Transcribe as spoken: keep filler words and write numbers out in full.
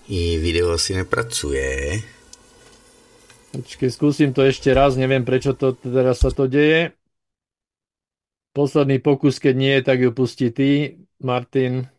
I video asi nepracuje. Počkej, skúsim to ešte raz, neviem prečo to teraz sa to deje. Posledný pokus, keď nie, tak ju pustí ty, Martin.